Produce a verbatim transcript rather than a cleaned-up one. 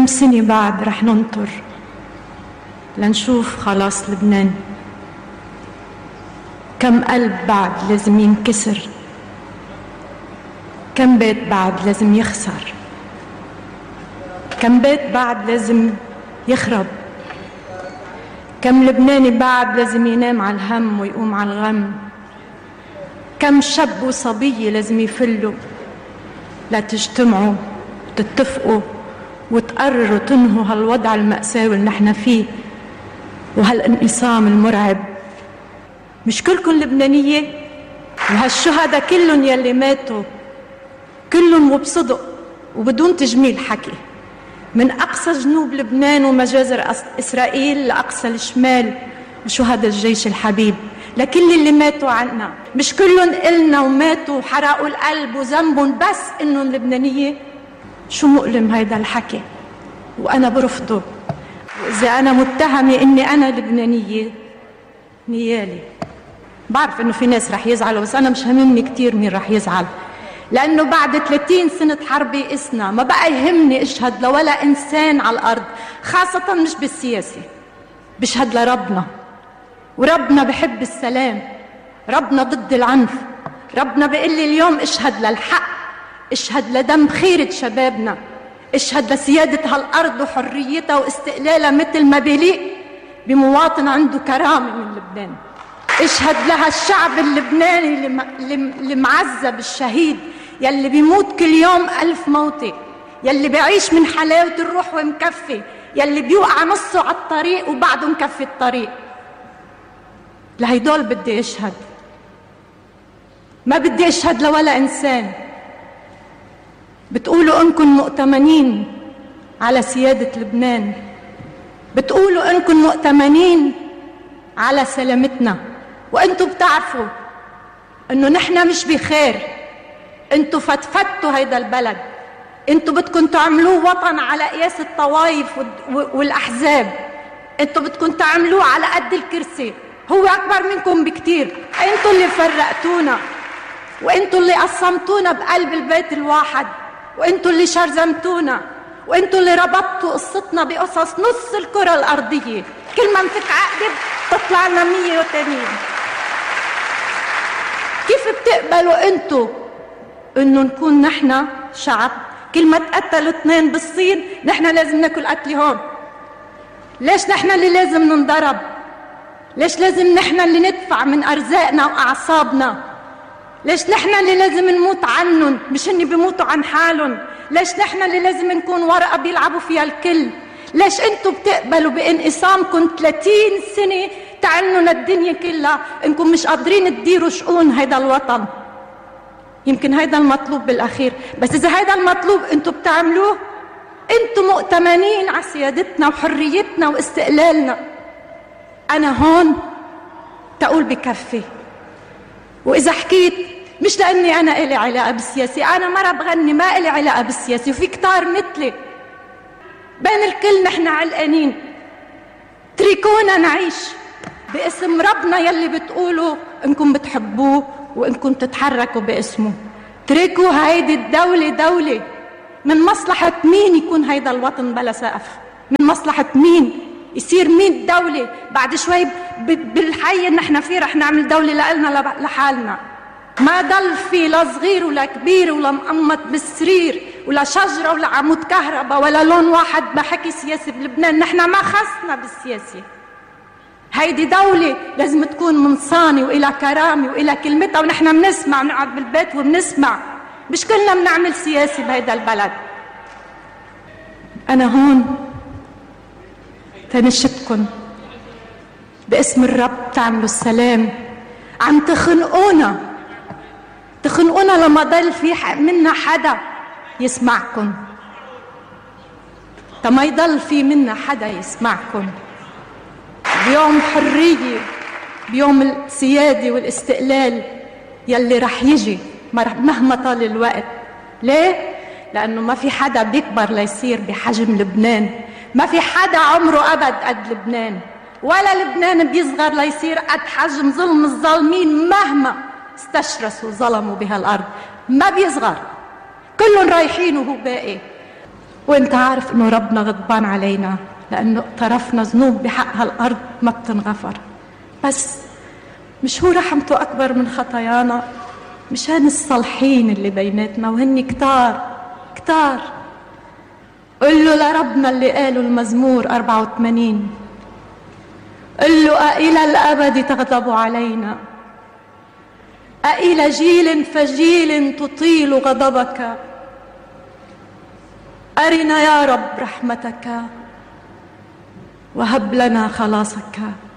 سنة بعد رح ننطر لنشوف خلاص لبنان؟ كم قلب بعد لازم ينكسر؟ كم بيت بعد لازم يخسر؟ كم بيت بعد لازم يخرب؟ كم لبناني بعد لازم ينام على الهم ويقوم على الغم؟ كم شاب وصبية لازم يفلوا لتجتمعوا وتتفقوا وتقرروا تنهوا هالوضع المأساوي اللي نحن فيه وهالانقسام المرعب؟ مش كلكم لبنانية؟ وهالشهداء كلهم يلي ماتوا كلهم وبصدق وبدون تجميل حكي، من أقصى جنوب لبنان ومجازر إسرائيل لأقصى الشمال، وشهداء الجيش الحبيب، لكل اللي ماتوا عنا، مش كلهم إلنا وماتوا وحرقوا القلب وذنبهم بس إنهم لبنانية؟ شو مؤلم هيدا الحكي، وأنا برفضه. وإذا أنا متهمة إني أنا لبنانية نيالي. بعرف إنه في ناس رح يزعلوا، بس أنا مش هممني كتير مين رح يزعل، لأنه بعد ثلاثين سنة حرب يئسنا، ما بقى يهمني أشهد لولا إنسان على الأرض، خاصة مش بالسياسة، بشهد لربنا، وربنا بحب السلام، ربنا ضد العنف، ربنا بيقول لي اليوم اشهد للحق، اشهد لدم خيرة شبابنا، اشهد لسيادة هالأرض وحريتها واستقلالها مثل ما بيليق بمواطن عنده كرامة من لبنان. اشهد لها الشعب اللبناني اللي معذب الشهيد، يلي بيموت كل يوم ألف موتة، يلي بيعيش من حلاوة الروح ومكفي، يلي بيوقع نصه على الطريق وبعده مكفي الطريق. لهيدول بدي اشهد، ما بدي اشهد لولا انسان. بتقولوا انكم مؤتمنين على سيادة لبنان، بتقولوا انكم مؤتمنين على سلامتنا، وانتوا بتعرفوا انه نحن مش بخير. انتوا فتفتوا هيدا البلد، انتوا بدكم تعملوه وطن على قياس الطوائف والاحزاب، انتوا بدكم تعملوه على قد الكرسي، هو اكبر منكم بكتير. انتوا اللي فرقتونا، وانتوا اللي قسمتونا بقلب البيت الواحد، وانتوا اللي شرذمتونا، وانتوا اللي ربطتوا قصتنا بقصص نص الكرة الارضية، كل ما نفك عقدة تطلع لنا مية وتانيين. كيف بتقبلوا انتوا انه نكون نحن شعب كل ما تقتلوا اثنين بالصين نحن لازم ناكل قتل هون؟ ليش نحن اللي لازم ننضرب؟ ليش لازم نحن اللي ندفع من ارزاقنا واعصابنا؟ ليش نحن اللي لازم نموت عنهم مش هني بيموتوا عن حالهم؟ ليش نحن اللي لازم نكون ورقة بيلعبوا فيها الكل؟ ليش انتوا بتقبلوا بانقسامكم ثلاثين سنة تعنوا الدنيا كلها انكم مش قادرين تديروا شؤون هيدا الوطن؟ يمكن هيدا المطلوب بالاخير، بس اذا هيدا المطلوب انتوا بتعملوه، انتوا مؤتمنين على سيادتنا وحريتنا واستقلالنا. انا هون تقول بكفي، واذا حكيت مش لاني انا الي علاقه بالسياسه، انا مرة بغني ما الي علاقه بالسياسه، وفي كتار مثلي بين الكل نحن علقانين. تركونا نعيش باسم ربنا يلي بتقولوا انكم بتحبوه وانكم تتحركوا باسمه. تركوا هيدي الدولة دولة. من مصلحة مين يكون هيدا الوطن بلا سقف؟ من مصلحة مين يصير مين دولة؟ بعد شوي بالحي اللي نحن فيه رح نعمل دولة لنا لحالنا، ما ضل في لا صغير ولا كبير ولا مقمط بالسرير ولا شجرة ولا عمود كهرباء ولا لون واحد بحكي سياسي بلبنان. نحن ما خصنا بالسياسة. هيدي دولة لازم تكون منصانة وإلى كرامة وإلى كلمتها، ونحن بنسمع، بنقعد بالبيت وبنسمع، مش كلنا بنعمل سياسي بهيدا البلد. أنا هون تنشدكن باسم الرب تعملوا السلام. عم تخنقونا تخنقونا لما ضل في منا حدا يسمعكن، تما يضل في منا حدا يسمعكن. بيوم حرية، بيوم السيادة والاستقلال يلي رح يجي مهما طال الوقت. ليه؟ لأنه ما في حدا بيكبر ليصير بحجم لبنان، ما في حدا عمره أبد قد لبنان، ولا لبنان بيصغر ليصير قد حجم ظلم الظالمين مهما استشرسوا ظلموا بهالأرض. ما بيصغر، كلهم رايحين وهو باقي. وانت عارف انه ربنا غضبان علينا لانه اقترفنا ذنوب بحق هالارض ما بتنغفر، بس مش هو رحمته اكبر من خطايانا؟ مشان الصالحين اللي بيناتنا وهن كتار كتار. قل له لربنا اللي قاله المزمور أربعة وثمانين، قل له أإلى الأبد تغضب علينا؟ أإلى جيل فجيل تطيل غضبك؟ أرنا يا رب رحمتك وهب لنا خلاصك.